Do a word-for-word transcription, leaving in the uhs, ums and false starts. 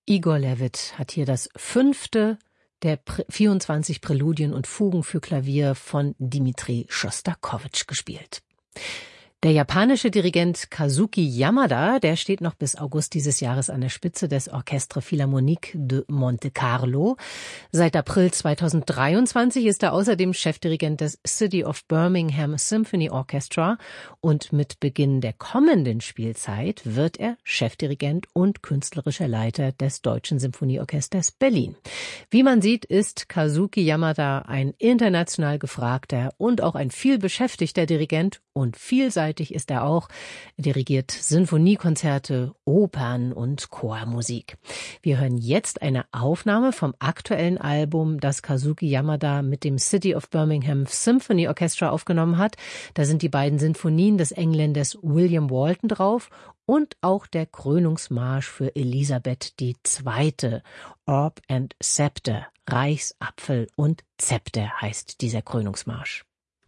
Igor Levit hat hier das fünfte der vierundzwanzig Präludien und Fugen für Klavier von Dmitri Schostakowitsch gespielt. Der japanische Dirigent Kazuki Yamada, der steht noch bis August dieses Jahres an der Spitze des Orchestre Philharmonique de Monte Carlo. Seit April zweitausenddreiundzwanzig ist er außerdem Chefdirigent des City of Birmingham Symphony Orchestra und mit Beginn der kommenden Spielzeit wird er Chefdirigent und künstlerischer Leiter des Deutschen Symphonieorchesters Berlin. Wie man sieht, ist Kazuki Yamada ein international gefragter und auch ein vielbeschäftigter Dirigent und vielseitig ist er auch. Er dirigiert Sinfoniekonzerte, Opern und Chormusik. Wir hören jetzt eine Aufnahme vom aktuellen Album, das Kazuki Yamada mit dem City of Birmingham Symphony Orchestra aufgenommen hat. Da sind die beiden Sinfonien des Engländers William Walton drauf und auch der Krönungsmarsch für Elisabeth die Zweite. Orb and Scepter, Reichsapfel und Zepter heißt dieser Krönungsmarsch.